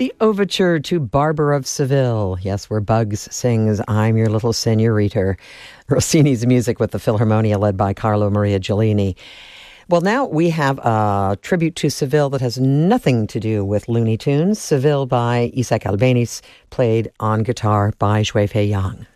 the overture to Barber of Seville. Yes, where Bugs sings I'm Your Little Senorita. Rossini's music with the Philharmonia led by Carlo Maria Giulini. Well, now we have a tribute to Seville that has nothing to do with Looney Tunes. Seville by Isaac Albéniz, played on guitar by Xue Fei Yang.